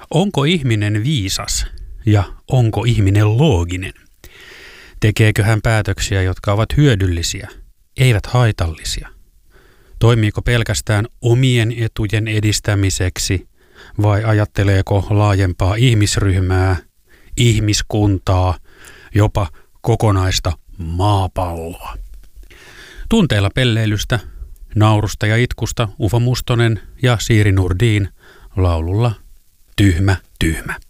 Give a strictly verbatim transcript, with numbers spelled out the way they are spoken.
Onko ihminen viisas ja onko ihminen looginen? Tekeekö hän päätöksiä, jotka ovat hyödyllisiä, eivät haitallisia? Toimiiko pelkästään omien etujen edistämiseksi vai ajatteleeko laajempaa ihmisryhmää, ihmiskuntaa, jopa kokonaista maapalloa? Tunteilla pelleilystä, naurusta ja itkusta Ufo Mustonen ja Siiri Nurdin laululla Tyhmä tyhmä.